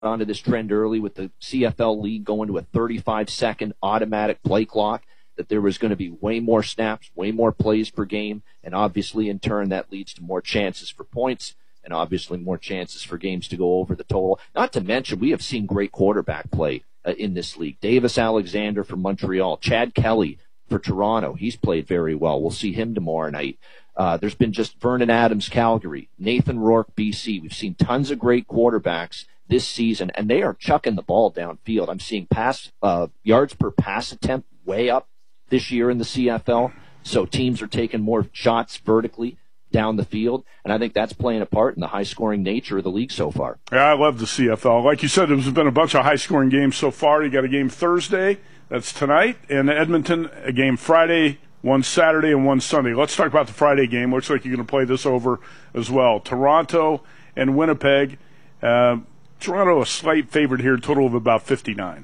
onto this trend early with the CFL league going to a 35-second automatic play clock, that there was going to be way more snaps, way more plays per game, and obviously in turn that leads to more chances for points and obviously more chances for games to go over the total. Not to mention, we have seen great quarterback play in this league. Davis Alexander for Montreal, Chad Kelly for Toronto. He's played very well. We'll see him tomorrow night. There's been just Vernon Adams, Calgary, Nathan Rourke, BC. We've seen tons of great quarterbacks this season, and they are chucking the ball downfield. I'm seeing yards per pass attempt way up this year in the CFL, so teams are taking more shots vertically down the field, and I think that's playing a part in the high-scoring nature of the league so far. Yeah, I love the CFL. Like you said, there's been a bunch of high-scoring games so far. You got a game Thursday, that's tonight, and Edmonton, a game Friday, one Saturday, and one Sunday. Let's talk about the Friday game. Looks like you're going to play this over as well. Toronto and Winnipeg. Toronto a slight favorite here, total of about 59.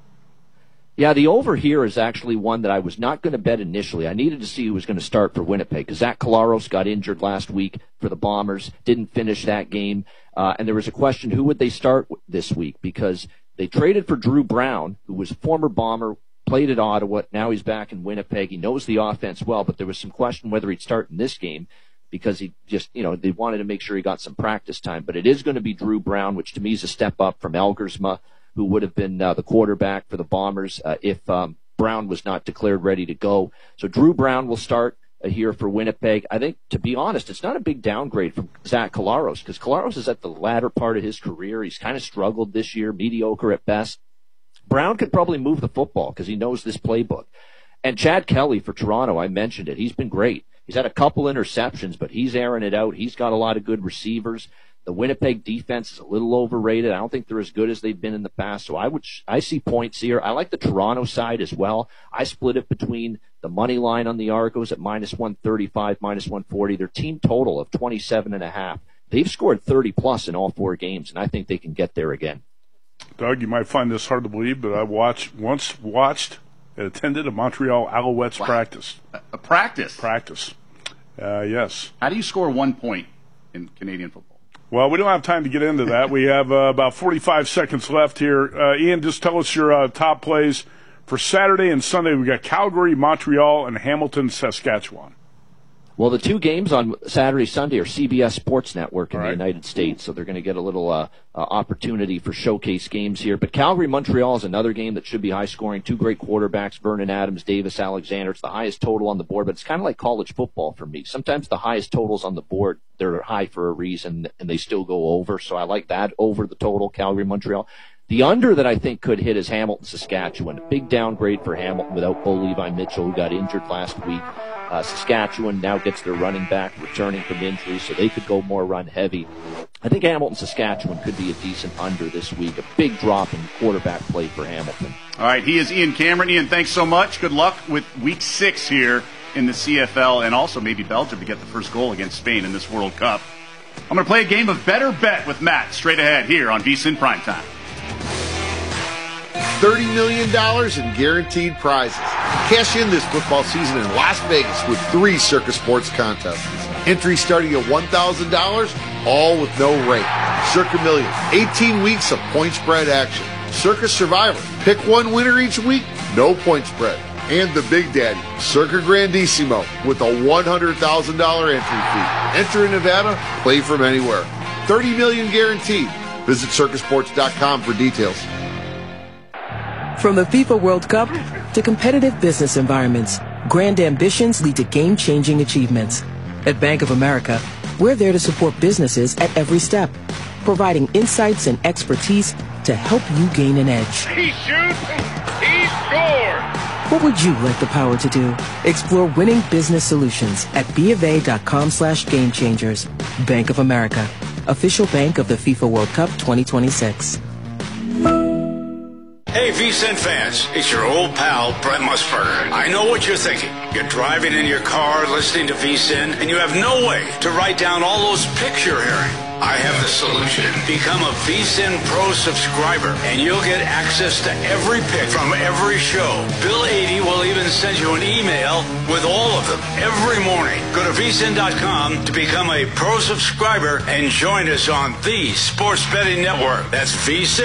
Yeah, the over here is actually one that I was not going to bet initially. I needed to see who was going to start for Winnipeg because Zach Collaros got injured last week for the Bombers, didn't finish that game. And there was a question, who would they start this week? Because they traded for Drew Brown, who was a former Bomber, played at Ottawa. Now he's back in Winnipeg. He knows the offense well, but there was some question whether he'd start in this game because he just, they wanted to make sure he got some practice time. But it is going to be Drew Brown, which to me is a step up from Elgersma, who would have been the quarterback for the Bombers if Brown was not declared ready to go. So Drew Brown will start here for Winnipeg. I think, to be honest, it's not a big downgrade from Zach Collaros because Collaros is at the latter part of his career. He's kind of struggled this year, mediocre at best. Brown could probably move the football because he knows this playbook. And Chad Kelly for Toronto, I mentioned it. He's been great. He's had a couple interceptions, but he's airing it out. He's got a lot of good receivers. The Winnipeg defense is a little overrated. I don't think they're as good as they've been in the past. So I see points here. I like the Toronto side as well. I split it between the money line on the Argos at minus 135, minus 140. Their team total of 27.5. They've scored 30-plus in all four games, and I think they can get there again. Doug, you might find this hard to believe, but I once watched and attended a Montreal Alouettes practice. A practice? Practice. Yes. How do you score 1 point in Canadian football? Well, we don't have time to get into that. We have about 45 seconds left here. Ian, just tell us your top plays for Saturday and Sunday. We got Calgary, Montreal, and Hamilton, Saskatchewan. Well, the two games on Saturday, Sunday are CBS Sports Network in the United States, so they're going to get a little opportunity for showcase games here. But Calgary-Montreal is another game that should be high-scoring. Two great quarterbacks, Vernon Adams, Davis Alexander. It's the highest total on the board, but it's kind of like college football for me. Sometimes the highest totals on the board, they're high for a reason, and they still go over. So I like that over the total, Calgary-Montreal. The under that I think could hit is Hamilton-Saskatchewan. A big downgrade for Hamilton without Bo Levi Mitchell, who got injured last week. Saskatchewan now gets their running back returning from injury, so they could go more run-heavy. I think Hamilton-Saskatchewan could be a decent under this week. A big drop in quarterback play for Hamilton. All right, he is Ian Cameron. Ian, thanks so much. Good luck with Week 6 here in the CFL, and also maybe Belgium to get the first goal against Spain in this World Cup. I'm going to play a game of Better Bet with Matt straight ahead here on VSiN Primetime. $30 million in guaranteed prizes. Cash in this football season in Las Vegas with 3 Circus Sports contests. Entry starting at $1,000, all with no rate. Circa Millions, 18 weeks of point spread action. Circus Survivor, pick one winner each week, no point spread. And the Big Daddy, Circa Grandissimo, with a $100,000 entry fee. Enter in Nevada, play from anywhere. $30 million guaranteed. Visit circusports.com for details. From the FIFA World Cup to competitive business environments, grand ambitions lead to game-changing achievements. At Bank of America, we're there to support businesses at every step, providing insights and expertise to help you gain an edge. He shoots, he scores! What would you like the power to do? Explore winning business solutions at BofA.com/gamechangers. Bank of America, official bank of the FIFA World Cup 2026. Hey, VSiN fans, it's your old pal, Brent Musburger. I know what you're thinking. You're driving in your car, listening to VSiN, and you have no way to write down all those picks you're hearing. I have the solution. Become a VSiN Pro subscriber, and you'll get access to every pick from every show. Bill 80 will even send you an email with all of them every morning. Go to VSiN.com to become a Pro subscriber and join us on the Sports Betting Network. That's VSiN.